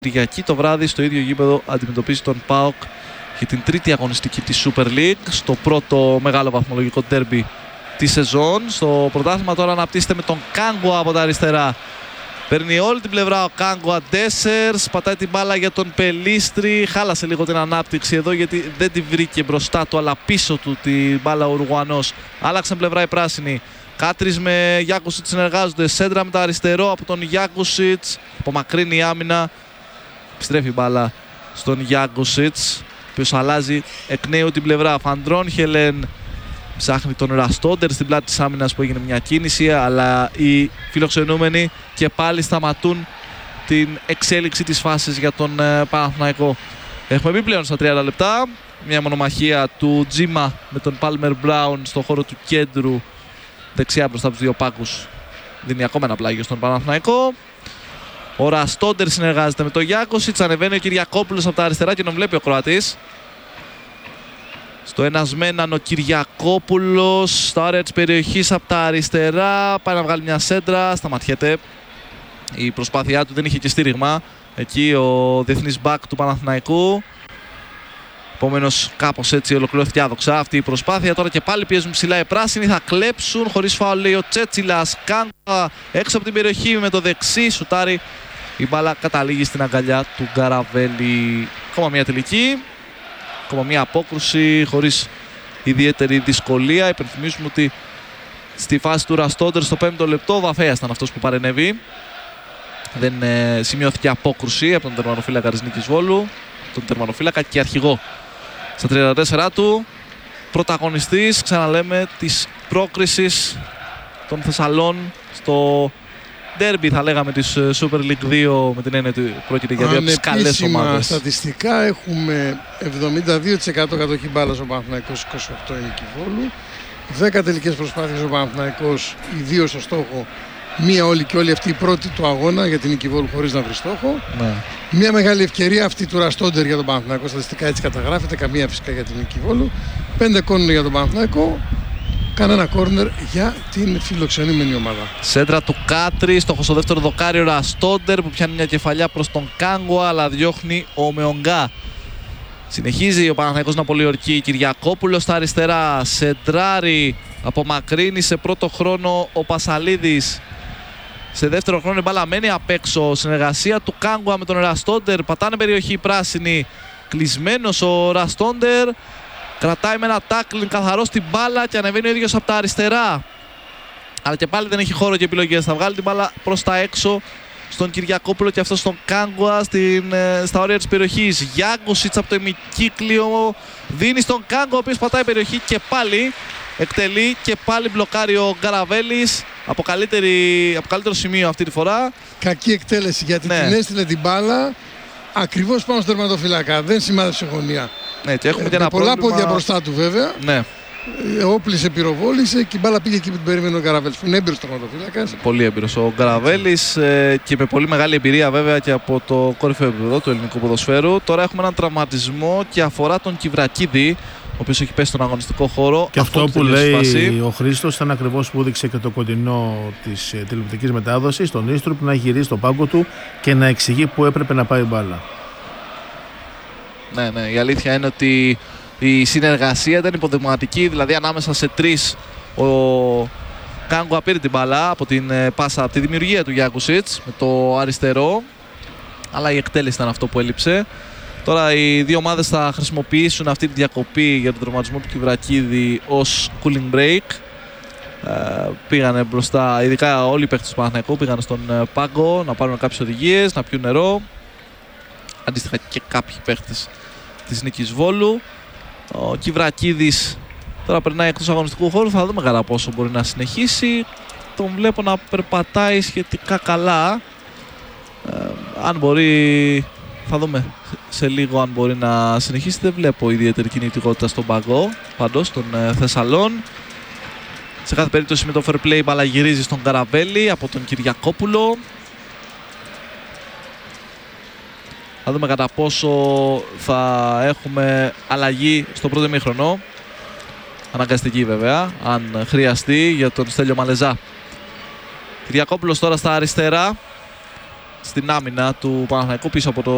Κυριακή το βράδυ στο ίδιο γήπεδο αντιμετωπίζει τον ΠΑΟΚ για την τρίτη αγωνιστική της Super League, στο πρώτο μεγάλο βαθμολογικό ντέρμπι της σεζόν. Στο πρωτάθλημα τώρα αναπτύσσεται με τον Κάγκουα από τα αριστερά. Παίρνει όλη την πλευρά ο Κάγκουα Ντέσσερς, πατάει την μπάλα για τον Πελίστρη. Χάλασε λίγο την ανάπτυξη εδώ γιατί δεν τη βρήκε μπροστά του, αλλά πίσω του την μπάλα ο Ουρουγουανός. Άλλαξαν πλευρά οι πράσινοι. Κάτρις με Γιάκουσιτς συνεργάζονται. Σέντρα με το αριστερό από τον Γιάκουσιτς. Απομακρύνει η άμυνα. Επιστρέφει η μπάλα στον Γιάκουσιτς, ο οποίος αλλάζει εκ νέου την πλευρά. Φαντρών Χελέν ψάχνει τον Ραστόντερ στην πλάτη της άμυνας που έγινε μια κίνηση, αλλά οι φιλοξενούμενοι και πάλι σταματούν την εξέλιξη της φάσης για τον Παναθηναϊκό. Έχουμε μπει πλέον στα 30 λεπτά. Μια μονομαχία του Τζίμα με τον Πάλμερ Μπράουν στο χώρο του κέντρου, δεξιά μπροστά από τους δύο πάγκους. Δίνει ακόμα ένα πλάγιο στον Παναθηναϊκό. Ο Ραστόντερ συνεργάζεται με τον Γιάκουσιτς. Ανεβαίνει ο Κυριακόπουλος από τα αριστερά και τον βλέπει ο Κροατής. Στο ενασμέναν ο Κυριακόπουλος στα όρια της περιοχής από τα αριστερά. Πάει να βγάλει μια σέντρα. Σταματιέται. Η προσπάθειά του δεν είχε και στήριγμα. Εκεί ο διεθνής μπακ του Παναθηναϊκού. Επομένως κάπως έτσι ολοκληρώθηκε άδοξα αυτή η προσπάθεια. Τώρα και πάλι πιέζουν ψηλά οι πράσινοι. Θα κλέψουν χωρίς φάουλ, λέει ο Τσέτσιλας. Κάγκουα έξω από την περιοχή με το δεξί. Σουτάρει. Η μπάλα καταλήγει στην αγκαλιά του Γκαραβέλη. Ακόμα μια τελική. Ακόμα μια απόκρουση χωρίς ιδιαίτερη δυσκολία. Υπενθυμίζουμε ότι στη φάση του Ραστόντερ στο 5ο λεπτό ο Βαφέας ήταν αυτός που παρενέβη. Δεν σημειώθηκε απόκρουση από τον τερματοφύλακα της Νίκης Βόλου. Τον τερματοφύλακα και αρχηγό στα 34 του. Πρωταγωνιστής, ξαναλέμε, της πρόκρισης των Θεσσαλών στο ντέρμπι, θα λέγαμε, της Super League 2, με την έννοια ότι πρόκειται για δύο από τις καλές ομάδες. Στατιστικά έχουμε 72% κατοχή μπάλας ο Παναθηναϊκός, 28 η Νίκη Βόλου. 10 τελικές προσπάθειες ο Παναθηναϊκός, οι δύο στο στόχο. Μία όλη και όλη αυτή η πρώτη του αγώνα για την Νίκη Βόλου χωρίς να βρει στόχο. Ναι. Μία μεγάλη ευκαιρία αυτή του Ραστόντερ για τον Παναθηναϊκό. Στατιστικά έτσι καταγράφεται. Καμία φυσικά για την Νίκη Βόλου. 5 κόρνερ για τον Παναθηναϊκό. Κανένα κόρνερ για την φιλοξενούμενη ομάδα. Σέντρα του Κάτρι, στόχο στο δεύτερο δοκάριο Ραστόντερ που πιάνει μια κεφαλιά προς τον Κάγκουα, αλλά διώχνει ο Μεονγκά. Συνεχίζει ο Παναθηναϊκός να πολιορκεί. Κυριακόπουλος στα αριστερά. Σεντράρι, απομακρύνει σε πρώτο χρόνο ο Πασαλίδης. Σε δεύτερο χρόνο η μπάλα μένει απ' έξω. Συνεργασία του Κάγκουα με τον Ραστόντερ. Πατάνε περιοχή πράσινη. Κλεισμένος ο Ραστόντερ. Κρατάει με ένα τάκλιν καθαρό στην μπάλα και ανεβαίνει ο ίδιος από τα αριστερά. Αλλά και πάλι δεν έχει χώρο και επιλογές. Θα βγάλει την μπάλα προς τα έξω στον Κυριακόπουλο και αυτό στον Κάγκουα στα όρια της περιοχής. Γιάκουσιτς από το ημικύκλιο δίνει στον Κάγκουα, ο οποίος πατάει περιοχή και πάλι εκτελεί και πάλι μπλοκάρει ο Γκαραβέλης από καλύτερο σημείο αυτή τη φορά. Κακή εκτέλεση γιατί την έστειλε την μπάλα ακριβώς πάνω στο τερματοφύλακα. Δεν σημάδεψε γωνία. Ναι, και έχουμε και ένα πολλά πρόβλημα... πόδια μπροστά του βέβαια. Ναι. Όπλησε, πυροβόλησε και η μπάλα πήγε εκεί που την περίμενε ο Γκαραβέλης, που είναι έμπειρος τερματοφύλακας. Πολύ έμπειρος ο Γκαραβέλης και με πολύ μεγάλη εμπειρία βέβαια και από το κορυφαίο επίπεδο του ελληνικού ποδοσφαίρου. Τώρα έχουμε έναν τραυματισμό και αφορά τον Κιβρακίδη, ο οποίος έχει πέσει στον αγωνιστικό χώρο. Και αυτό που λέει ο Χρήστος ήταν ακριβώς που έδειξε και το κοντινό της τηλεοπτικής μετάδοσης, τον Ίστρουπ να γυρίσει στον πάγκο του και να εξηγεί που έπρεπε να πάει η μπάλα. Ναι, η αλήθεια είναι ότι η συνεργασία ήταν υποδειγματική, δηλαδή ανάμεσα σε τρεις ο Κάγκουα πήρε την μπάλα από την πάσα, από τη δημιουργία του Γιάκουσιτς με το αριστερό, αλλά η εκτέλεση ήταν αυτό που έλειψε. Τώρα οι δύο ομάδες θα χρησιμοποιήσουν αυτή τη διακοπή για τον τραυματισμό του Κιβρακίδη ως cooling break. Πήγανε μπροστά, ειδικά όλοι οι παίκτες του Παναθηναϊκού πήγαν στον πάγκο να πάρουν κάποιες οδηγίες, να πιούν νερό. Αντίστοιχα και κάποιοι παίκτες της Νίκης Βόλου. Ο Κιβρακίδης τώρα περνάει εκτός αγωνιστικού χώρου, θα δούμε κατά πόσο μπορεί να συνεχίσει. Τον βλέπω να περπατάει σχετικά καλά. Αν μπορεί, θα δούμε σε λίγο αν μπορεί να συνεχίσει. Δεν βλέπω ιδιαίτερη κινητικότητα στον πάγκο πάντως των Θεσσαλών. Σε κάθε περίπτωση με το fair play μπάλα γυρίζει στον Γκαραβέλη από τον Κυριακόπουλο. Θα δούμε κατά πόσο θα έχουμε αλλαγή στο πρώτο ημίχρονο. Αναγκαστική βέβαια, αν χρειαστεί, για τον Στέλιο Μαλεζά. Κυριακόπουλος τώρα στα αριστερά. στην άμυνα του Παναθηναϊκού πίσω από το